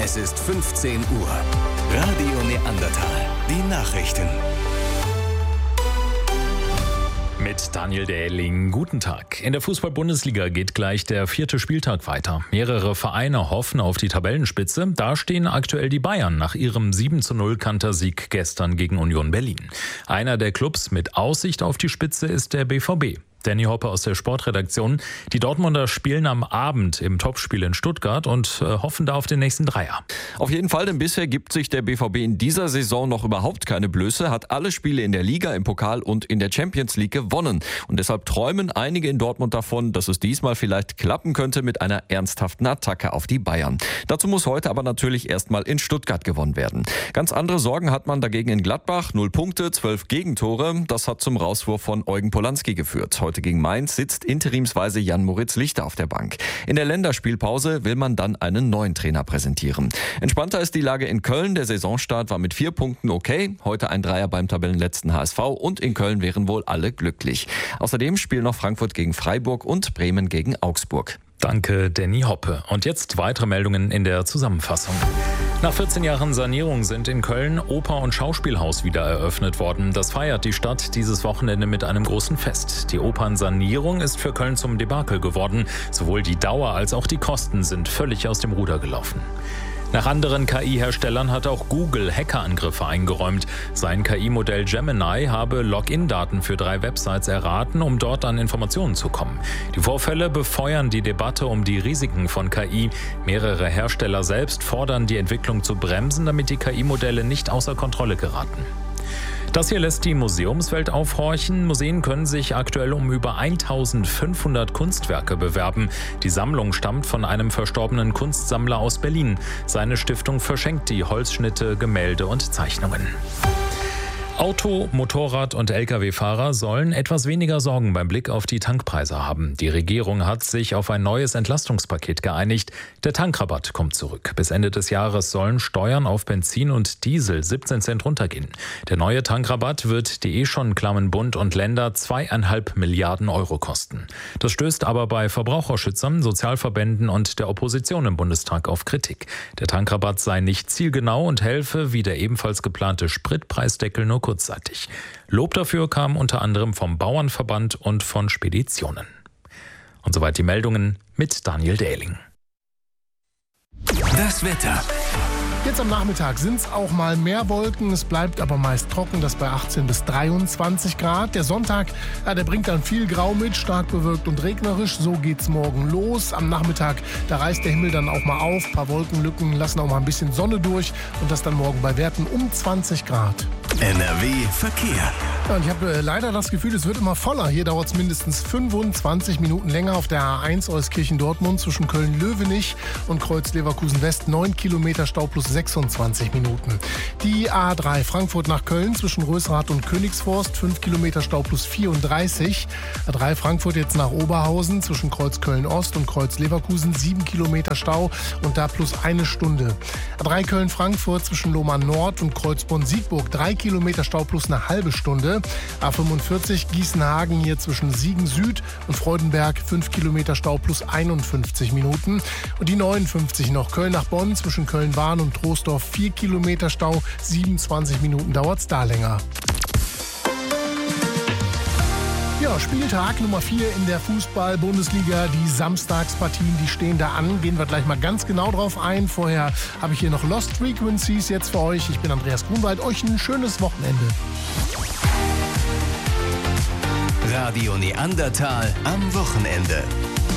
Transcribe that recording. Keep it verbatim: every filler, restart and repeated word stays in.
Es ist fünfzehn Uhr. Radio Neandertal. Die Nachrichten. Mit Daniel Dähling. Guten Tag. In der Fußball-Bundesliga geht gleich der vierte Spieltag weiter. Mehrere Vereine hoffen auf die Tabellenspitze. Da stehen aktuell die Bayern nach ihrem sieben zu null Kantersieg gestern gegen Union Berlin. Einer der Clubs mit Aussicht auf die Spitze ist der B V B. Danny Hoppe aus der Sportredaktion. Die Dortmunder spielen am Abend im Topspiel in Stuttgart und äh, hoffen da auf den nächsten Dreier. Auf jeden Fall, denn bisher gibt sich der B V B in dieser Saison noch überhaupt keine Blöße, hat alle Spiele in der Liga, im Pokal und in der Champions League gewonnen. Und deshalb träumen einige in Dortmund davon, dass es diesmal vielleicht klappen könnte mit einer ernsthaften Attacke auf die Bayern. Dazu muss heute aber natürlich erstmal in Stuttgart gewonnen werden. Ganz andere Sorgen hat man dagegen in Gladbach. Null Punkte, zwölf Gegentore. Das hat zum Rauswurf von Eugen Polanski geführt. Heute gegen Mainz sitzt interimsweise Jan-Moritz Lichter auf der Bank. In der Länderspielpause will man dann einen neuen Trainer präsentieren. Entspannter ist die Lage in Köln. Der Saisonstart war mit vier Punkten okay. Heute ein Dreier beim Tabellenletzten H S V und in Köln wären wohl alle glücklich. Außerdem spielen noch Frankfurt gegen Freiburg und Bremen gegen Augsburg. Danke, Danny Hoppe. Und jetzt weitere Meldungen in der Zusammenfassung. Nach vierzehn Jahren Sanierung sind in Köln Oper- und Schauspielhaus wieder eröffnet worden. Das feiert die Stadt dieses Wochenende mit einem großen Fest. Die Opernsanierung ist für Köln zum Debakel geworden. Sowohl die Dauer als auch die Kosten sind völlig aus dem Ruder gelaufen. Nach anderen K I-Herstellern hat auch Google Hackerangriffe eingeräumt. Sein K I-Modell Gemini habe Login-Daten für drei Websites erraten, um dort an Informationen zu kommen. Die Vorfälle befeuern die Debatte um die Risiken von K I. Mehrere Hersteller selbst fordern, die Entwicklung zu bremsen, damit die K I-Modelle nicht außer Kontrolle geraten. Das hier lässt die Museumswelt aufhorchen. Museen können sich aktuell um über eintausendfünfhundert Kunstwerke bewerben. Die Sammlung stammt von einem verstorbenen Kunstsammler aus Berlin. Seine Stiftung verschenkt die Holzschnitte, Gemälde und Zeichnungen. Auto-, Motorrad- und L K W-Fahrer sollen etwas weniger Sorgen beim Blick auf die Tankpreise haben. Die Regierung hat sich auf ein neues Entlastungspaket geeinigt. Der Tankrabatt kommt zurück. Bis Ende des Jahres sollen Steuern auf Benzin und Diesel siebzehn Cent runtergehen. Der neue Tankrabatt wird die eh schon klammen Bund und Länder zweieinhalb Milliarden Euro kosten. Das stößt aber bei Verbraucherschützern, Sozialverbänden und der Opposition im Bundestag auf Kritik. Der Tankrabatt sei nicht zielgenau und helfe, wie der ebenfalls geplante Spritpreisdeckel, nur kurzzeitig. Lob dafür kam unter anderem vom Bauernverband und von Speditionen. Und soweit die Meldungen mit Daniel Dähling. Das Wetter. Jetzt am Nachmittag sind es auch mal mehr Wolken, es bleibt aber meist trocken, das bei achtzehn bis dreiundzwanzig Grad. Der Sonntag, ja, der bringt dann viel Grau mit, stark bewölkt und regnerisch. So geht's morgen los. Am Nachmittag, da reißt der Himmel dann auch mal auf, ein paar Wolkenlücken lassen auch mal ein bisschen Sonne durch und das dann morgen bei Werten um zwanzig Grad. N R W Verkehr. Ja, und ich habe äh, leider das Gefühl, es wird immer voller. Hier dauert es mindestens fünfundzwanzig Minuten länger auf der A eins Euskirchen-Dortmund zwischen Köln-Löwenich und Kreuz-Leverkusen-West. neun Kilometer Stau plus sechsundzwanzig Minuten. Die A drei Frankfurt nach Köln zwischen Rösrath und Königsforst. fünf Kilometer Stau plus vierunddreißig. A drei Frankfurt jetzt nach Oberhausen zwischen Kreuz Köln-Ost und Kreuz Leverkusen. sieben Kilometer Stau und da plus eine Stunde. A drei Köln-Frankfurt zwischen Lohmann Nord und Kreuz Bonn-Siegburg. drei Kilometer Stau plus eine halbe Stunde. A fünfundvierzig Gießen-Hagen hier zwischen Siegen Süd und Freudenberg. fünf Kilometer Stau plus einundfünfzig Minuten. Und die neunundfünfzig noch Köln nach Bonn zwischen Köln-Wahn und Troisdorf. vier Kilometer Stau, siebenundzwanzig Minuten dauert's da länger. Ja, Spieltag Nummer vier in der Fußball-Bundesliga. Die Samstagspartien, die stehen da an. Gehen wir gleich mal ganz genau drauf ein. Vorher habe ich hier noch Lost Frequencies jetzt für euch. Ich bin Andreas Grunwald. Euch ein schönes Wochenende. Radio Neandertal am Wochenende.